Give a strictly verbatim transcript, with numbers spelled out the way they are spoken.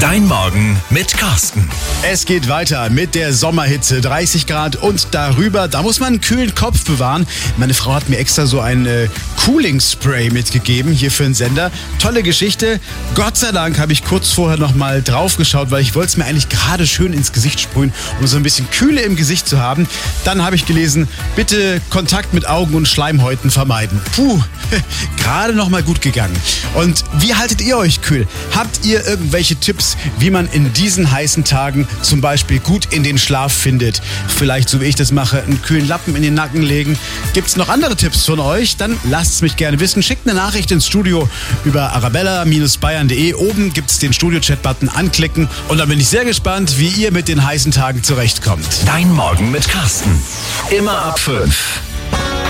Dein Morgen mit Carsten. Es geht weiter mit der Sommerhitze, dreißig Grad und darüber. Da muss man einen kühlen Kopf bewahren. Meine Frau hat mir extra so ein äh, Cooling-Spray mitgegeben, hier für den Sender. Tolle Geschichte. Gott sei Dank habe ich kurz vorher noch mal drauf geschaut, weil ich wollte es mir eigentlich gerade schön ins Gesicht sprühen, um so ein bisschen Kühle im Gesicht zu haben. Dann habe ich gelesen, bitte Kontakt mit Augen- und Schleimhäuten vermeiden. Puh, gerade noch mal gut gegangen. Und wie haltet ihr euch kühl? Habt ihr irgendwelche Tipps, wie man in diesen heißen Tagen zum Beispiel gut in den Schlaf findet? Vielleicht, so wie ich das mache, einen kühlen Lappen in den Nacken legen. Gibt es noch andere Tipps von euch? Dann lasst es mich gerne wissen. Schickt eine Nachricht ins Studio über arabella Bindestrich bayern Punkt de. Oben gibt es den Studio-Chat-Button, anklicken. Und dann bin ich sehr gespannt, wie ihr mit den heißen Tagen zurechtkommt. Dein Morgen mit Carsten. Immer ab fünf.